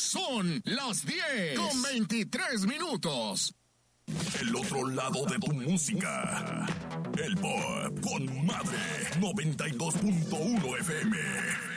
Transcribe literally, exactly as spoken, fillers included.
Son las diez con veintitrés minutos. El otro lado de tu música. El Pop con Madre noventa y dos punto uno F M.